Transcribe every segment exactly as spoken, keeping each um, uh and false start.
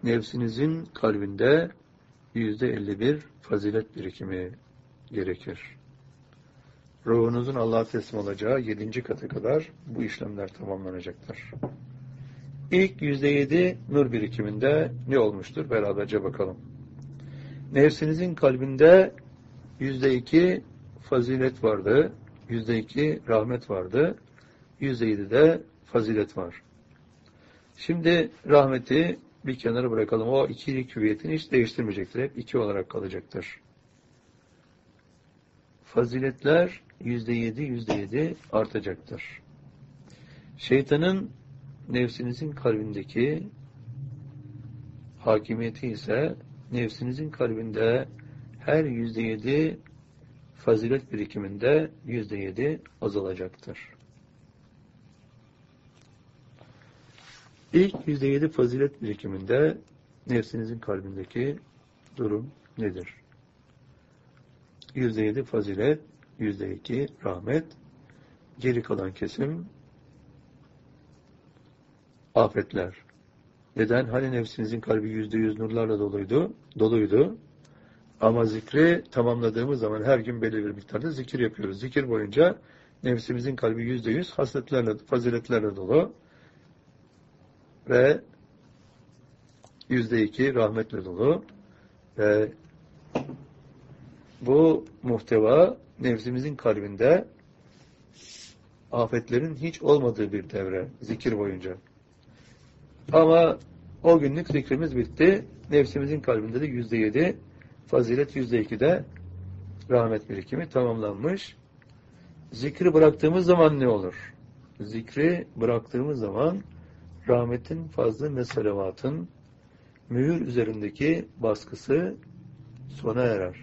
nefsinizin kalbinde yüzde elli bir fazilet birikimi gerekir. Ruhunuzun Allah'a teslim olacağı yedinci kata kadar bu işlemler tamamlanacaktır. İlk yüzde yedi nur birikiminde ne olmuştur? Beraberce bakalım. Nefsinizin kalbinde yüzde iki fazilet vardı, yüzde iki rahmet vardı, yüzde yedi de fazilet var. Şimdi rahmeti bir kenara bırakalım. O ikilik hüviyetini hiç değiştirmeyecektir. Hep iki olarak kalacaktır. Faziletler yüzde yedi, yüzde yedi artacaktır. Şeytanın nefsinizin kalbindeki hakimiyeti ise nefsinizin kalbinde her yüzde yedi fazilet birikiminde yüzde yedi azalacaktır. İlk yüzde yedi fazilet birikiminde nefsinizin kalbindeki durum nedir? yüzde yedi fazilet, yüzde iki rahmet, geri kalan kesim afetler. Neden? Hani nefsinizin kalbi yüzde yüz nurlarla doluydu, doluydu. Ama zikri tamamladığımız zaman her gün belirli bir miktarda zikir yapıyoruz. Zikir boyunca nefsimizin kalbi yüzde yüz hasletlerle, faziletlerle dolu ve yüzde iki rahmetle dolu ve bu muhteva nefsimizin kalbinde afetlerin hiç olmadığı bir devre zikir boyunca. Ama o günlük zikrimiz bitti. Nefsimizin kalbinde de yüzde yedi fazilet, yüzde iki de rahmet birikimi tamamlanmış. Zikri bıraktığımız zaman ne olur? Zikri bıraktığımız zaman rahmetin, fazlın ve salavatın mühür üzerindeki baskısı sona erer.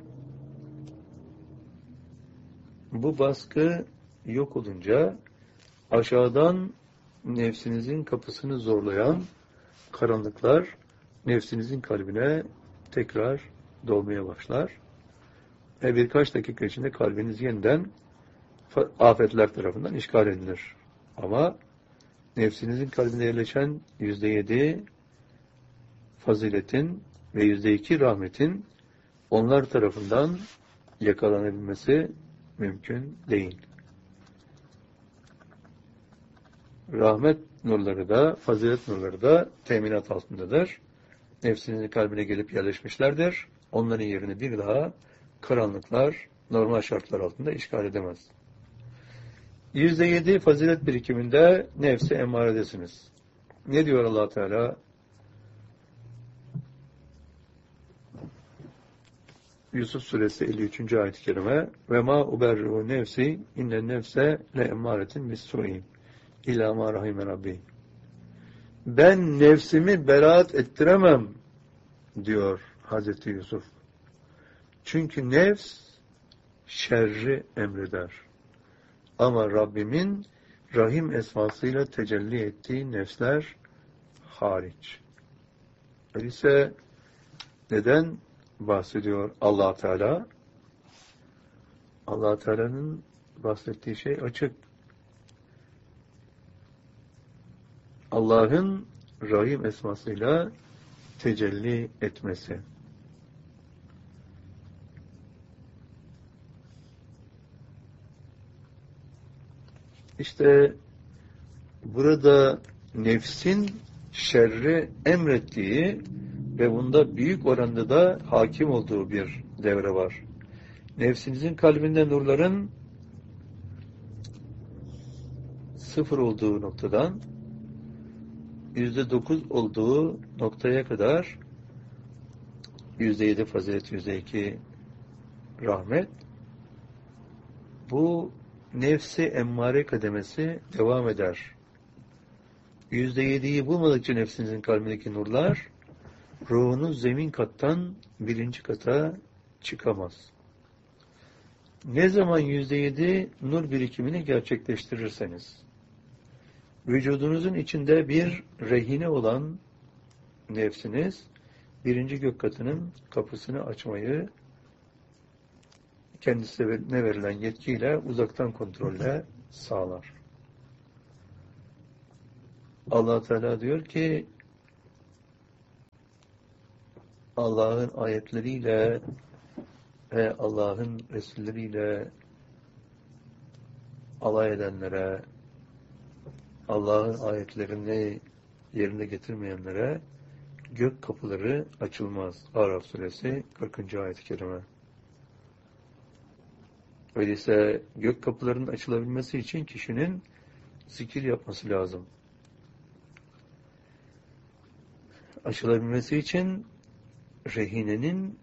Bu baskı yok olunca aşağıdan nefsinizin kapısını zorlayan karanlıklar nefsinizin kalbine tekrar dolmaya başlar. Ve birkaç dakika içinde kalbiniz yeniden afetler tarafından işgal edilir. Ama nefsinizin kalbine yerleşen yüzde yedi faziletin ve yüzde iki rahmetin onlar tarafından yakalanabilmesi mümkün değil. Rahmet nurları da, fazilet nurları da teminat altındadır. Nefsinizin kalbine gelip yerleşmişlerdir. Onların yerini bir daha karanlıklar normal şartlar altında işgal edemez. yüzde yedi fazilet birikiminde nefsi emmaredesiniz. Ne diyor Allah Teala? Yusuf suresi elli üçüncü ayet-i kerime ve ma uberru nefsi inne nefse le emmaretin bis-su'i illa ma rahime rabbi. Ben nefsimi beraat ettiremem diyor Hazreti Yusuf. Çünkü nefs şerri emreder. Ama Rabbimin Rahim esmasıyla tecelli ettiği nefsler hariç. Öyleyse neden bahsediyor Allah Teala? Allah Teala'nın bahsettiği şey açık. Allah'ın Rahim esmasıyla tecelli etmesi. İşte burada nefsin şerri emrettiği ve bunda büyük oranda da hakim olduğu bir devre var. Nefsinizin kalbinde nurların sıfır olduğu noktadan yüzde dokuz olduğu noktaya kadar yüzde yedi fazilet, yüzde iki rahmet, bu nefsi emmare kademesi devam eder. yüzde yediyi bulmadıkça nefsinizin kalbindeki nurlar ruhunuz zemin kattan birinci kata çıkamaz. Ne zaman yüzde yedi nur birikimini gerçekleştirirseniz, vücudunuzun içinde bir rehine olan nefsiniz, birinci gök katının kapısını açmayı kendisine verilen yetkiyle uzaktan kontrolle sağlar. Allah Teala diyor ki Allah'ın ayetleriyle ve Allah'ın Resulleriyle alay edenlere, Allah'ın ayetlerini yerine getirmeyenlere gök kapıları açılmaz. Araf suresi kırkıncı ayet-i kerime. Öyleyse gök kapılarının açılabilmesi için kişinin zikir yapması lazım. Açılabilmesi için rehinenin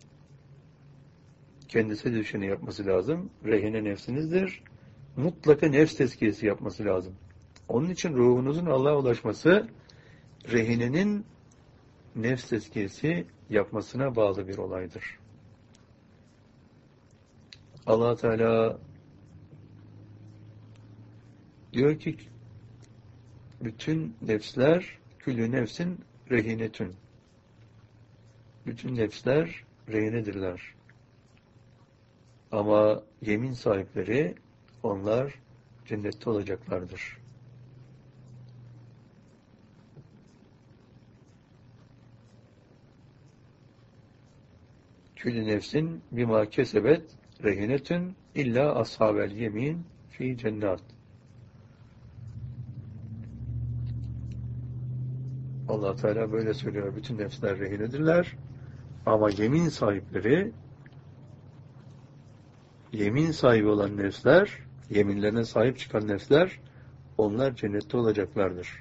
kendisi düşeni yapması lazım. Rehine nefsinizdir. Mutlaka nefs tezkiyesi yapması lazım. Onun için ruhunuzun Allah'a ulaşması rehinenin nefs tezkiyesi yapmasına bağlı bir olaydır. Allah Teala diyor ki bütün nefsler küllü nefsin rehinetün. Bütün nefsler rehinedirler. Ama yemin sahipleri onlar cennette olacaklardır. Küllü nefsin bima kesebet rehinetün illa ashabel yemin fi cennet. Allah Teala böyle söylüyor. Bütün nefsler rehinedirler. Ama yemin sahipleri, yemin sahibi olan nefsler, yeminlerine sahip çıkan nefsler, onlar cennette olacaklardır.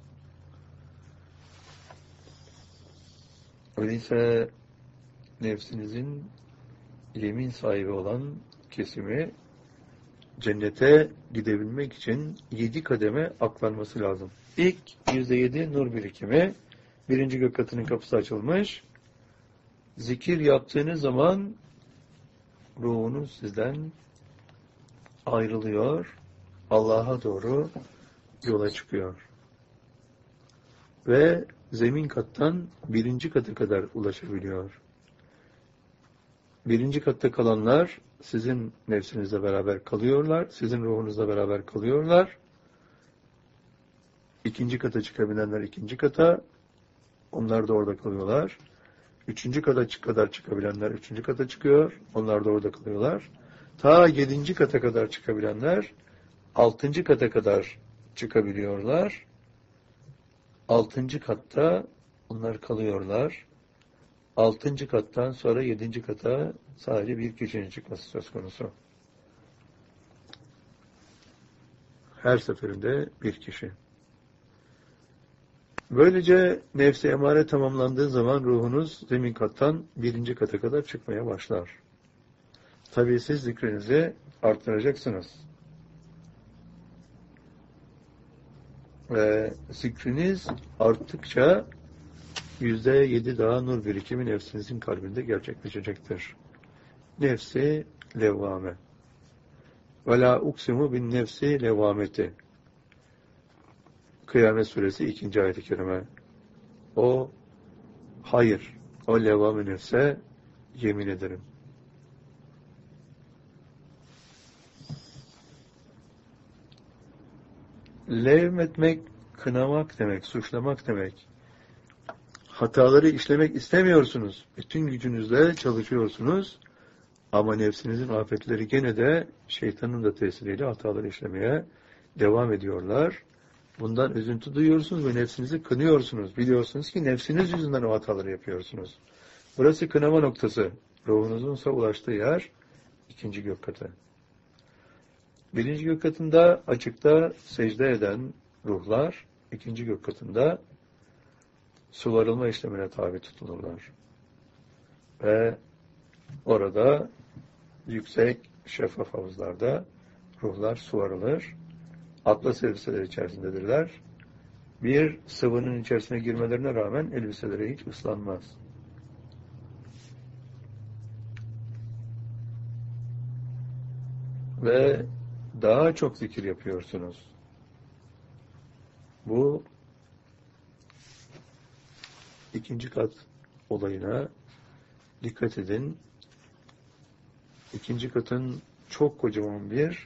Öyleyse nefsinizin yemin sahibi olan kesimi cennete gidebilmek için yedi kademe aklanması lazım. İlk yüzde yedi nur birikimi, birinci gök katının kapısı açılmış. Zikir yaptığınız zaman ruhunuz sizden ayrılıyor, Allah'a doğru yola çıkıyor. Ve zemin kattan birinci kata kadar ulaşabiliyor. Birinci katta kalanlar sizin nefsinizle beraber kalıyorlar, sizin ruhunuzla beraber kalıyorlar. İkinci kata çıkabilenler ikinci kata, onlar da orada kalıyorlar. Üçüncü kata kadar çıkabilenler üçüncü kata çıkıyor, onlar da orada kalıyorlar. Ta yedinci kata kadar çıkabilenler altıncı kata kadar çıkabiliyorlar. Altıncı katta onlar kalıyorlar. Altıncı kattan sonra yedinci kata sadece bir kişinin çıkması söz konusu. Her seferinde bir kişi. Böylece nefs-i emare tamamlandığı zaman ruhunuz zemin kattan birinci kata kadar çıkmaya başlar. Tabii siz zikrinizi arttıracaksınız. Ve zikriniz arttıkça yüzde yedi daha nur birikimi nefsinizin kalbinde gerçekleşecektir. Nefsi levvame. Ve la uksimu bin nefsi levvameti. Kıyamet suresi ikinci ayet-i kerime. O, hayır, o levvame nefse yemin ederim. Levmetmek, kınamak demek, suçlamak demek. Hataları işlemek istemiyorsunuz. Bütün gücünüzle çalışıyorsunuz. Ama nefsinizin afetleri gene de şeytanın da tesiriyle hataları işlemeye devam ediyorlar. Bundan üzüntü duyuyorsunuz ve nefsinizi kınıyorsunuz. Biliyorsunuz ki nefsiniz yüzünden o hataları yapıyorsunuz. Burası kınama noktası. Ruhunuzunsa ulaştığı yer ikinci gök katı. Birinci gök katında açıkta secde eden ruhlar, ikinci gök katında suvarılma işlemine tabi tutulurlar. Ve orada yüksek şeffaf havuzlarda ruhlar suvarılır. Atlas elbiseler içerisindedirler. Bir sıvının içerisine girmelerine rağmen elbiseleri hiç ıslanmaz. Ve daha çok zikir yapıyorsunuz. Bu ikinci kat olayına dikkat edin. İkinci katın çok kocaman bir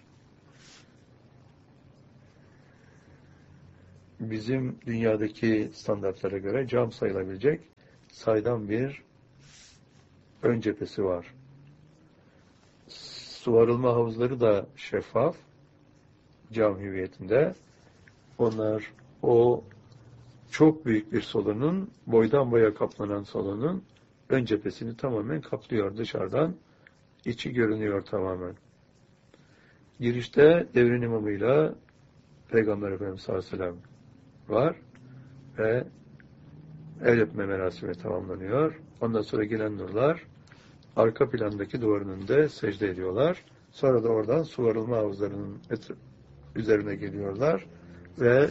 bizim dünyadaki standartlara göre cam sayılabilecek saydam bir ön cephesi var. Suvarılma havuzları da şeffaf, cam hüviyetinde. Onlar o çok büyük bir salonun, boydan boya kaplanan salonun ön cephesini tamamen kaplıyor dışarıdan. İçi görünüyor tamamen. Girişte devrin imamıyla Peygamber Efendimiz sallallahu aleyhi ve sellem var ve el öpme merasimi tamamlanıyor. Ondan sonra gelen nurlar arka plandaki duvarın önünde secde ediyorlar. Sonra da oradan suvarılma havuzlarının üzerine geliyorlar ve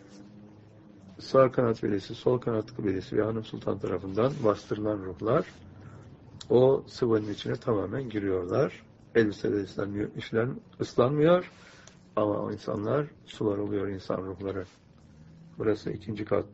sağ kanat velisi, sol kanat velisi ve Hanım Sultan tarafından bastırılan ruhlar o sıvının içine tamamen giriyorlar. Elbiseler ıslanmıyor, işlen, ıslanmıyor ama o insanlar sular oluyor, insan ruhları. Burası ikinci kat.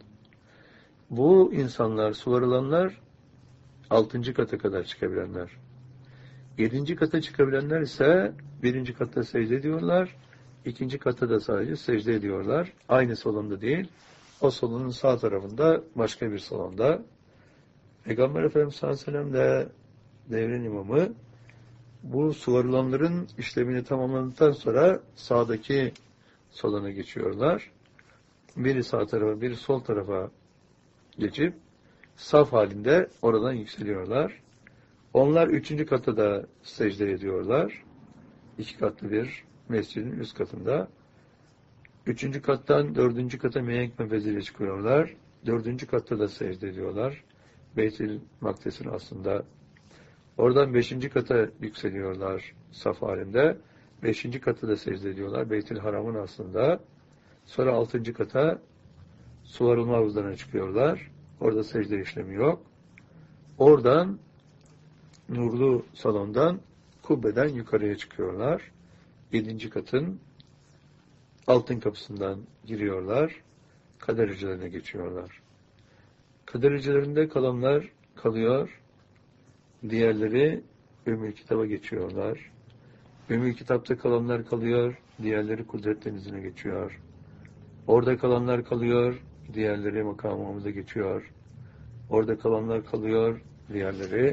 Bu insanlar, suvarılanlar altıncı kata kadar çıkabilenler. Yedinci kata çıkabilenler ise birinci katta secde ediyorlar. İkinci katta da sadece secde ediyorlar. Aynı salonda değil. O salonun sağ tarafında başka bir salonda. Peygamber Efendimiz sallallahu aleyhi ve sellem de devrin imamı bu suvarılanların işlemini tamamladıktan sonra sağdaki salona geçiyorlar. Biri sağ tarafa, biri sol tarafa geçip saf halinde oradan yükseliyorlar. Onlar üçüncü kata da secde ediyorlar. İki katlı bir mescidin üst katında. Üçüncü kattan dördüncü kata mihenk menfeziyle çıkıyorlar. Dördüncü katta da secde ediyorlar. Beyt-i Makdes'in aslında. Oradan beşinci kata yükseliyorlar saf halinde. Beşinci kata da secde ediyorlar. Beyt-i Haram'ın aslında. Sonra altıncı kata suvarılma havuzlarına çıkıyorlar. Orada secde işlemi yok. Oradan nurlu salondan kubbeden yukarıya çıkıyorlar. Yedinci katın altın kapısından giriyorlar. Kadericilerine geçiyorlar. Kadericilerinde kalanlar kalıyor. Diğerleri Ümmül Kitap'a geçiyorlar. Ümmül Kitap'ta kalanlar kalıyor. Diğerleri Kudret Denizi'ne geçiyor. Orada kalanlar kalıyor. Diğerleri makamımıza geçiyor. Orada kalanlar kalıyor. Diğerleri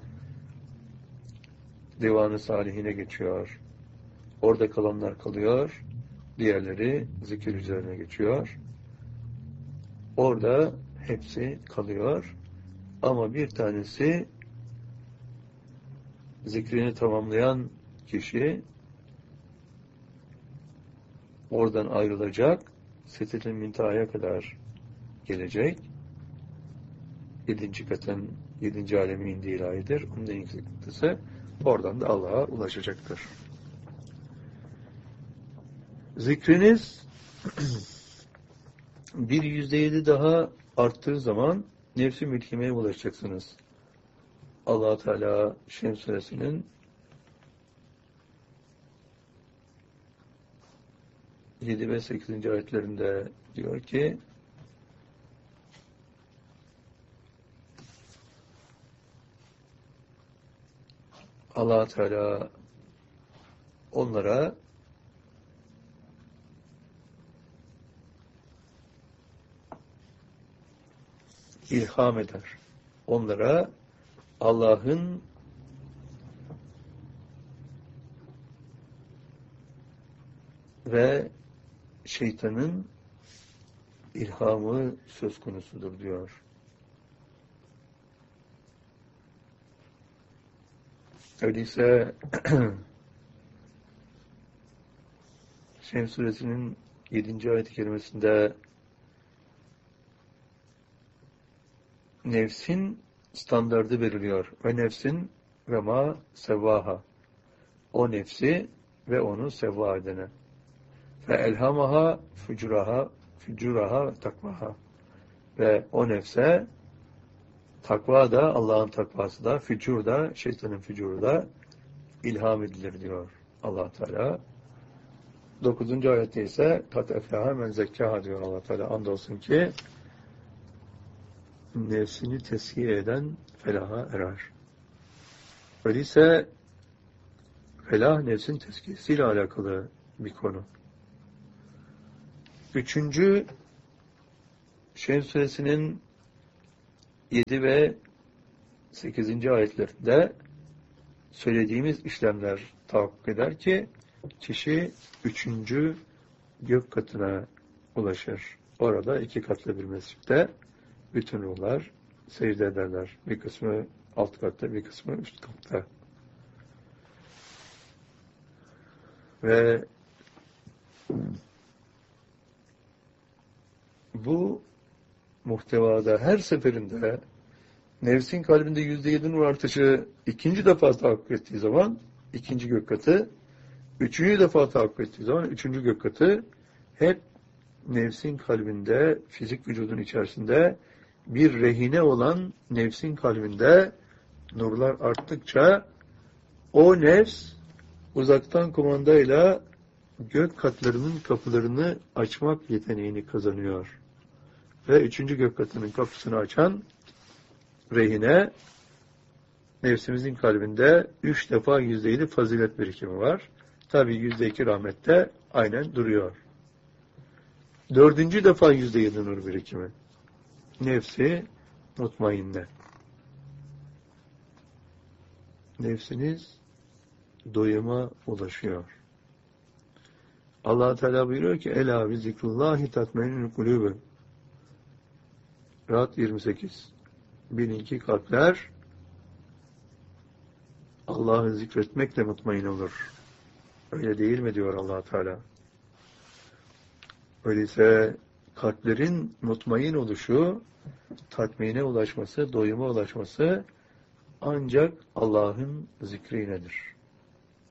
Divan-ı Salihine geçiyor. Orada kalanlar kalıyor. Diğerleri zikir üzerine geçiyor. Orada hepsi kalıyor. Ama bir tanesi zikrini tamamlayan kişi oradan ayrılacak. Sidratul Münteha'ya kadar gelecek. Yedinci katın, yedinci alemin indiği ilahidir. Onun en yüksek noktası. Oradan da Allah'a ulaşacaktır. Zikriniz bir yüzde yedi daha arttığı zaman nefsi mülkimeye ulaşacaksınız. Allah Teala Şems suresinin yedi ve sekizinci ayetlerinde diyor ki Allah Teala onlara ilham eder. Onlara Allah'ın ve şeytanın ilhamı söz konusudur diyor. Öyleyse Şems suresinin yedinci ayet-i kerimesinde nefsin standardı veriliyor. Ve nefsin ve ma sevvaha. O nefsi ve onu sevva edene. Ve elhamaha fücuraha fücuraha ve takvaha. Ve o nefse takva da Allah'ın takvası da, fücur da, şeytanın fücuru da ilham edilir diyor Allah Teala. Dokuzuncu ayette ise kat eflaha men zekkaha diyor Allah Teala. Andolsun ki nefsini teskiye eden felaha erer. Öyleyse felah nefsin teskiyesiyle alakalı bir konu. Üçüncü Şems suresinin yedi ve sekizinci ayetlerinde söylediğimiz işlemler tahakkuk eder ki kişi üçüncü gök katına ulaşır. Orada iki katlı bir mescitte bütün ruhlar secde ederler. Bir kısmı alt katta, bir kısmı üst katta. Ve bu muhtevada her seferinde nefsin kalbinde yüzde yedi nur artışı ikinci defa tahakkuk ettiği zaman ikinci gök katı, üçüncü defa tahakkuk ettiği zaman üçüncü gök katı, hep nefsin kalbinde, fizik vücudun içerisinde bir rehine olan nefsin kalbinde nurlar arttıkça o nefs uzaktan kumandayla gök katlarının kapılarını açmak yeteneğini kazanıyor. Ve üçüncü gök katının kapısını açan rehine, nefsimizin kalbinde üç defa yüzde yedi fazilet birikimi var. Tabi yüzde iki rahmette aynen duruyor. Dördüncü defa yüzde yedi nur birikimi. Nefsi mutmainne. Nefsiniz doyuma ulaşıyor. Allah Teala buyuruyor ki Ela bi zikrullahi tatmainnul kulûb. Rahat yirmi sekiz. Bilin ki kalpler Allah'ı zikretmekle mutmain olur. Öyle değil mi diyor Allah Teala. Öyleyse kalplerin mutmain oluşu, tatmine ulaşması, doyuma ulaşması ancak Allah'ın zikriyledir.